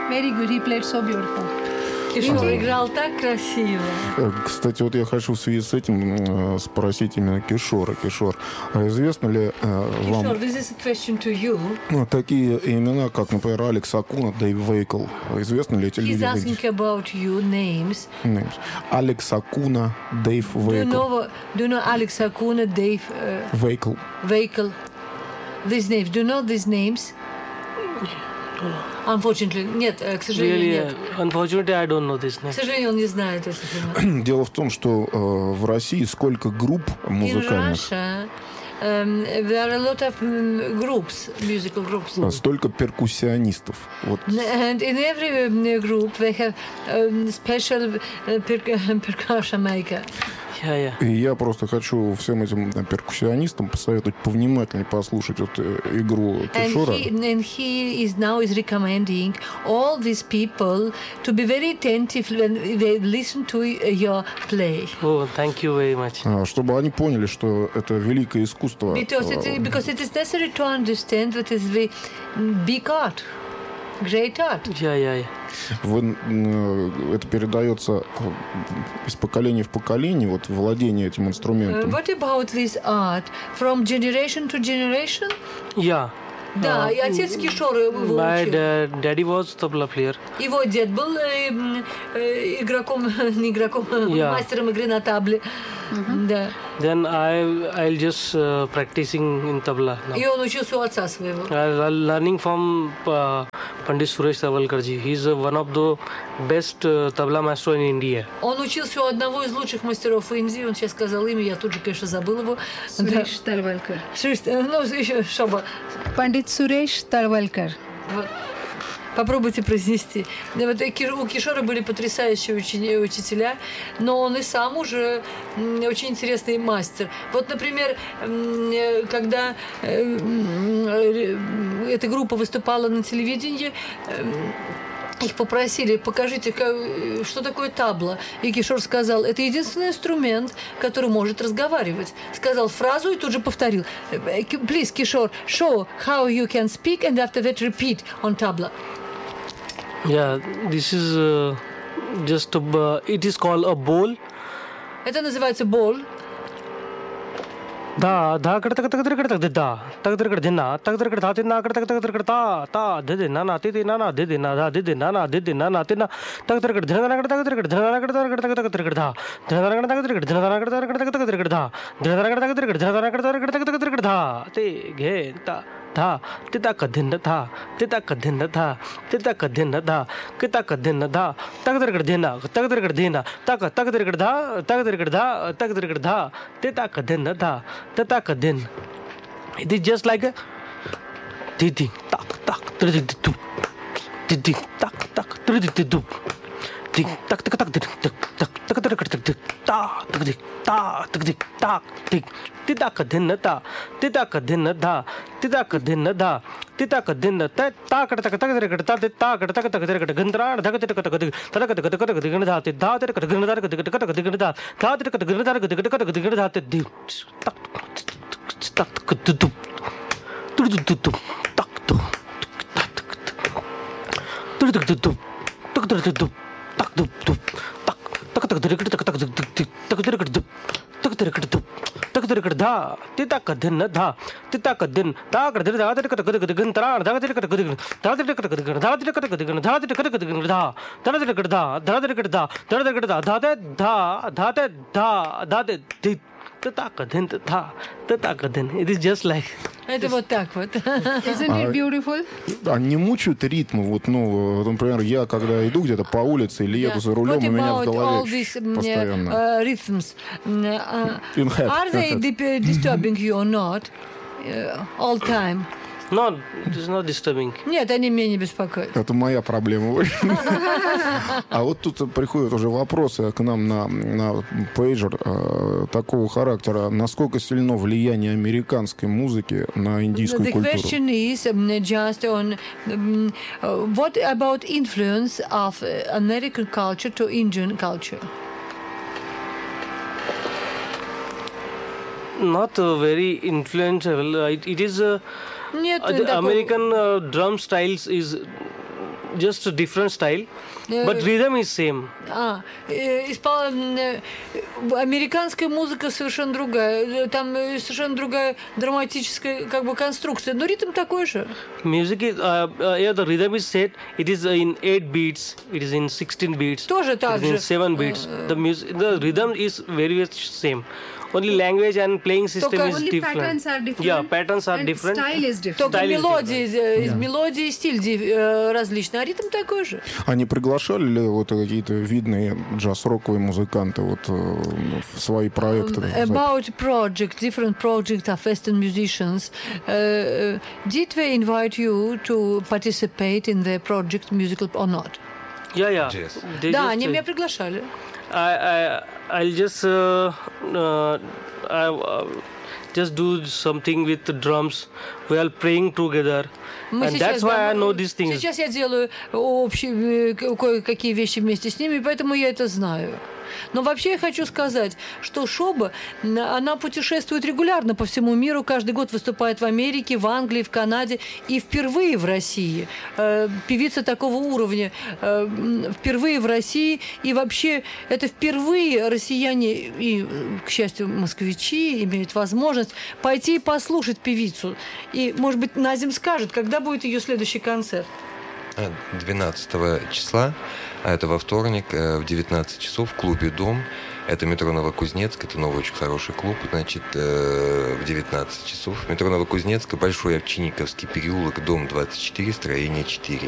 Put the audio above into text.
Very good. He played so beautiful. Кишор играл так красиво. Кстати, вот я хочу в связи с этим спросить именно Кишора. Кишор, а известно ли вам Кишор, this is a question to you. такие имена, как, например, Алекс Акуна, Дэйв Вейкл? Известны ли эти He's люди? asking about you, names. Алекс Акуна, Дэйв Do you know Alex Acuna, Dave Вейкл. Veikel? These names. Do you know these names? Unfortunately, нет, к сожалению, нет. Unfortunately, I don't know this name. К сожалению, он не знает этих имен. Дело в том, что в России сколько групп In музыкальных, Russia, there are a lot of groups, musical groups. столько перкуссионистов. Вот. And in every group, they have special percussion maker. Yeah. И я просто хочу всем этим перкуссионистам посоветовать повнимательнее послушать вот игру Кишора. And he is now recommending all these people to be very attentive when they listen to your play. Oh, thank you very much. Чтобы они поняли, что это великое искусство. Because it is necessary to understand that it is the big art, great art. Yeah. Это передается из поколения в поколение, вот владение этим инструментом. What about this art from generation to generation? Yeah. Да, и отец Кишора его My учил. daddy was tabla player. Его дед был игроком, не игроком, мастером игры на табле. Да. Then I'll just practicing in tabla now. И он учился у отца своего. Learning from Pandit Suresh Tavalkar ji. He's one of the best tabla master in India. Он учился у одного из лучших мастеров Индии. Он сейчас сказал имя, я тут же, конечно, забыл его. Суреш Тарвалкар. Ну, еще, чтобы... Пандит Суреш Тарвалкар. Вот. Попробуйте произнести. Вот у Кишора были потрясающие учителя, но он и сам уже очень интересный мастер. Вот, например, когда эта группа выступала на телевидении, их попросили, покажите, что такое табла. И Кишор сказал, это единственный инструмент, который может разговаривать. Сказал фразу и тут же повторил. Please, Kishore, show how you can speak and after that repeat on tabla. Yeah, this is just it is called a bowl. Это называется бол. Da kar tak da tak dar kar dinna tak dar kar tha tinna kar tak dar kar ta de dinna na ti na na de dinna da de dinna na de dinna na tinna tak dar kar dinna kar tak dar kar dinna kar tak dar kar da dinna kar tak dar kar dinna kar tak dar kar da dinna kar tak dar kar dinna kar tak dar kar da te ge ta tha tita ka dinna tha tita ka dinna tha tita ka dinna da kita ka dinna da tak dar kar dinna tak dar kar dinna tak dar kar da tak dar kar da tak dar kar da tita ka dinna da Tata Kadin. It is just like a didi tak tak didi didi tak tak didi didi ding tak tak tak tak tak tak tak tak tak ta tak ta tak tak tik tita kadin ta tita kadin da tita kadin da tita kadin ta ta tak tak tak tak ta ta tak tak tak tak gandra tak tak tak tak tak tak tak tak gandra da ta tak tak gandra tak tak tak gandra da ta tak tak gandra tak tak tak gandra da tak tak tak tak It is just like. Это вот так вот. Isn't it beautiful? Не мучают ритмы? Вот, ну, например, я когда иду где-то по улице или еду за рулем, у меня в голове постоянно. Rhythms. Are they disturbing you or not? All time? No, it is not disturbing. Нет, они меня не беспокоят. Это моя проблема. А вот тут приходят уже вопросы к нам на пейджер такого характера. Насколько сильно влияние американской музыки на индийскую культуру? The question is just on what about influence of American culture to Indian culture? Not very influential. It is Нет, the American drum styles is just a different style, but rhythm is same. Американская музыка совершенно другая. Там совершенно другая драматическая как бы конструкция. Но ритм такой же. Music is, yeah, the rhythm is set. It is in 8 beats. It is in 16 beats. Тоже так it is же. in 7 beats. The rhythm is very much same. Only language and playing system is Only different. patterns are different. Yeah, patterns are and different. Style is different. Только Style is мелодии и стиль различный, а ритм такой же. Они приглашали ли вот какие-то видные джаз-роковые музыканты вот в свои проекты? About different projects of Western musicians, did they invite you to participate in their project musical or not? Yeah, yeah. Jazz. They Да, just, они меня приглашали. I'll just just do something with the drums. We are playing together, and that's why I know these things. Сейчас я делаю общие кое-какие вещи вместе с ними, поэтому я это знаю. Но вообще я хочу сказать, что Шоба, она путешествует регулярно по всему миру, каждый год выступает в Америке, в Англии, в Канаде и впервые в России. Певица такого уровня впервые в России, и вообще это впервые россияне и, к счастью, москвичи имеют возможность пойти и послушать певицу. И, может быть, Назим скажет, когда будет ее следующий концерт. 12 числа, а это во вторник, в 19 часов в клубе «Дом». Это метро Новокузнецк, это новый очень хороший клуб, значит, в 19 часов. Метро Новокузнецк, Большой Овчинниковский переулок, дом 24, строение 4.